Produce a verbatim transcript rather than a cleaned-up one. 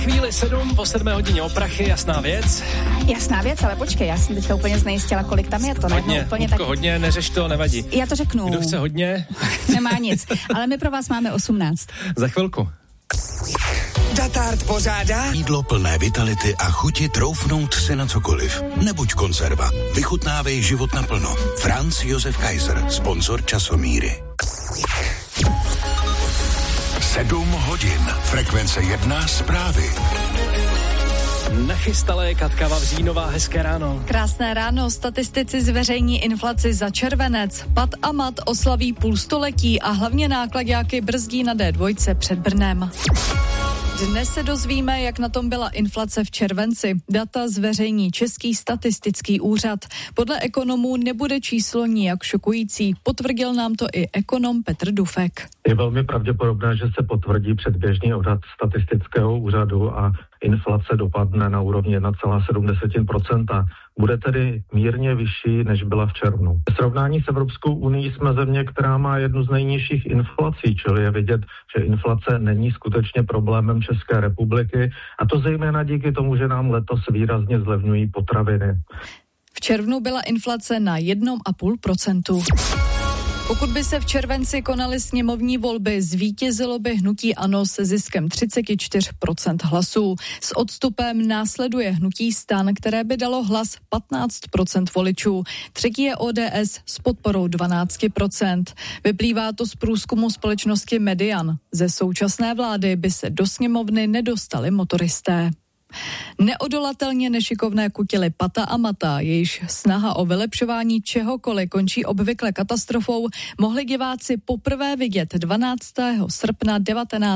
Chvíli sedm, po sedmé hodině o prachy, jasná věc. Jasná věc, ale počkej, já jsem teďka úplně znejistila, kolik tam je to. Hodně, úplně tak... tak... hodně, neřeš to, nevadí. Já to řeknu. Kdo chce hodně? Nemá nic, ale my pro vás máme osmnáct. Za chvilku. Datard pořádá jídlo plné vitality a chuti troufnout si na cokoliv. Nebuď konzerva. Vychutnávej život naplno. Franz Josef Kaiser, sponzor Časomíry. Sedm hodin. Frekvence jedna zprávy. Nachystalé Katka Vavřínová, hezké ráno. Krásné ráno, statistici zveřejní inflaci za červenec. Pat a mat oslaví půl století a hlavně náklaďáky brzdí na dé dva před Brnem. Dnes se dozvíme, jak na tom byla inflace v červenci. Data zveřejní Český statistický úřad. Podle ekonomů nebude číslo nijak šokující. Potvrdil nám to i ekonom Petr Dufek. Je velmi pravděpodobné, že se potvrdí předběžný odhad statistického úřadu a inflace dopadne na úrovni jedna celá sedm procenta. Bude tedy mírně vyšší, než byla v červnu. V srovnání s Evropskou unií jsme země, která má jednu z nejnižších inflací, čili je vidět, že inflace není skutečně problémem České republiky, a to zejména díky tomu, že nám letos výrazně zlevňují potraviny. V červnu byla inflace na jedna celá pět procenta. Pokud by se v červenci konaly sněmovní volby, zvítězilo by hnutí ANO se ziskem třicet čtyři procent hlasů. S odstupem následuje hnutí STAN, které by dalo hlas patnáct procent voličů. Třetí je ó dé es s podporou dvanáct procent. Vyplývá to z průzkumu společnosti Median. Ze současné vlády by se do sněmovny nedostali motoristé. Neodolatelně nešikovné kutily Pata a Mata, jejíž snaha o vylepšování čehokoliv končí obvykle katastrofou, mohli diváci poprvé vidět dvanáctého srpna devatenáct